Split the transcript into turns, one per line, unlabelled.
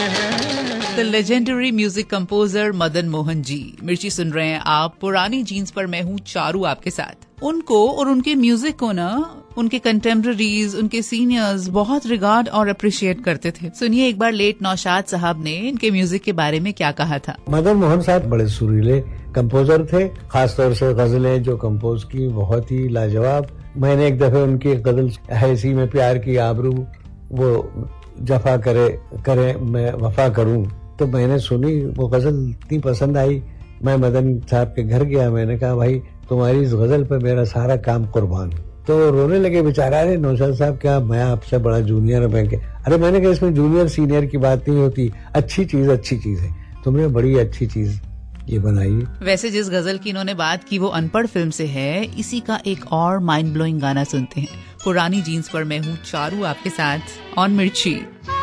The legendary music composer Madan Mohan ji. मिर्ची सुन रहे हैं आप पुरानी जीन्स पर, मैं हूँ चारू आपके साथ। उनको और उनके म्यूजिक को ना उनके कंटेम्पररीज, उनके सीनियर्स बहुत रिगार्ड और अप्रिशिएट करते थे। सुनिए एक बार लेट नौशाद साहब ने इनके म्यूजिक के बारे में क्या कहा था।
मदन मोहन साहब बड़े सुरीले कंपोजर थे, खासतौर से गजलें जो कंपोज की बहुत ही लाजवाब। मैंने एक दफे उनकी गजल है इसी में प्यार की आबरू वो जफा करे मैं वफा करूं, तो मैंने सुनी, वो गजल इतनी पसंद आई। मैं मदन साहब के घर गया, मैंने कहा भाई तुम्हारी इस गजल पे मेरा सारा काम कुर्बान। तो रोने लगे बेचारा। अरे नौशाद साहब क्या मैं आपसे बड़ा जूनियर है? अरे मैंने कहा इसमें जूनियर सीनियर की बात नहीं होती, अच्छी चीज है, तुमने बड़ी अच्छी चीज ये बनाई।
वैसे जिस गजल की इन्होंने बात की वो अनपढ़ फिल्म से है। इसी का एक और माइंड ब्लोइंग गाना सुनते हैं। पुरानी जीन्स पर मैं हूँ चारू आपके साथ ऑन मिर्ची।